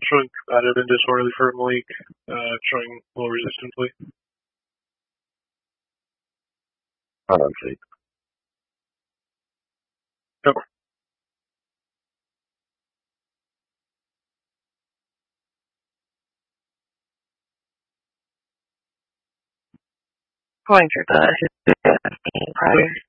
showing combative and disorderly for Malik, showing low resistance, please. Hold on, please. Go. Going through the history of being prior.